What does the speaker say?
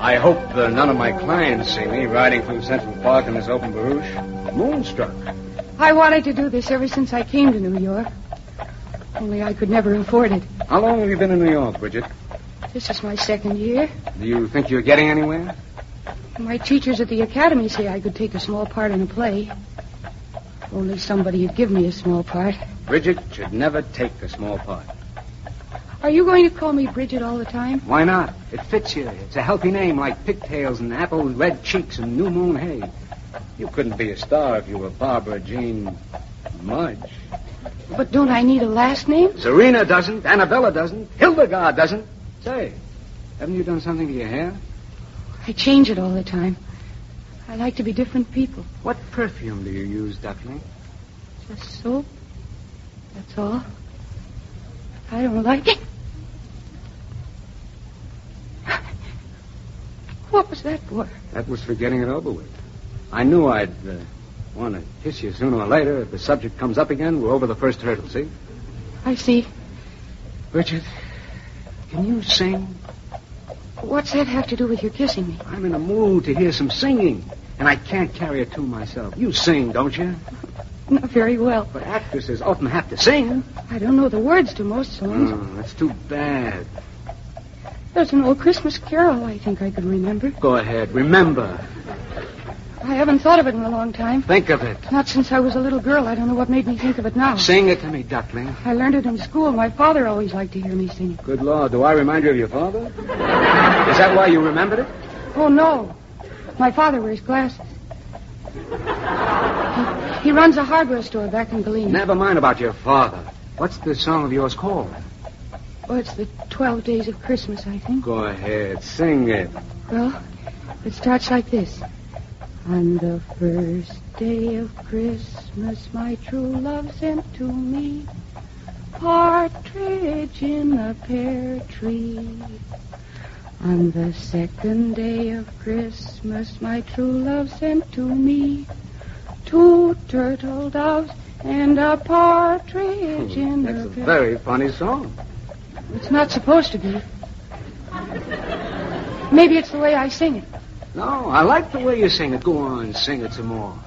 I hope none of my clients see me riding through Central Park in this open barouche. Moonstruck. I wanted to do this ever since I came to New York. Only I could never afford it. How long have you been in New York, Bridget? This is my second year. Do you think you're getting anywhere? My teachers at the academy say I could take a small part in a play. If only somebody would give me a small part. Bridget should never take a small part. Are you going to call me Bridget all the time? Why not? It fits you. It's a healthy name like pigtails and apple red cheeks and new moon hay. You couldn't be a star if you were Barbara Jean Mudge. But don't I need a last name? Serena doesn't. Annabella doesn't. Hildegard doesn't. Say, haven't you done something to your hair? I change it all the time. I like to be different people. What perfume do you use, Duckling? Just soap. That's all. I don't like it. What was that for? That was for getting it over with. I knew I'd want to kiss you sooner or later. If the subject comes up again, we're over the first hurdle, see? I see. Bridget, can you sing? What's that have to do with your kissing me? I'm in a mood to hear some singing, and I can't carry a tune myself. You sing, don't you? Not very well. But actresses often have to sing. I don't know the words to most songs. Oh, that's too bad. There's an old Christmas carol I think I could remember. Go ahead. Remember. I haven't thought of it in a long time. Think of it. Not since I was a little girl. I don't know what made me think of it now. Sing it to me, Duckling. I learned it in school. My father always liked to hear me sing it. Good Lord, do I remind you of your father? Is that why you remembered it? Oh, no. My father wears glasses. He runs a hardware store back in Galena. Never mind about your father. What's the song of yours called? Oh, it's the 12 Days of Christmas, I think. Go ahead, sing it. Well, it starts like this. On the first day of Christmas, my true love sent to me partridge in a pear tree. On the second day of Christmas, my true love sent to me 2 turtle doves and a partridge in a pear. That's a very funny song. It's not supposed to be. Maybe it's the way I sing it. No, I like the way you sing it. Go on, sing it some more.